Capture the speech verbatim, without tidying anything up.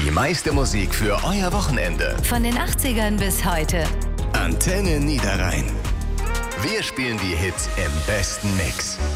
Die meiste Musik für euer Wochenende. Von den achtzigern bis heute. Antenne Niederrhein. Wir spielen die Hits im besten Mix.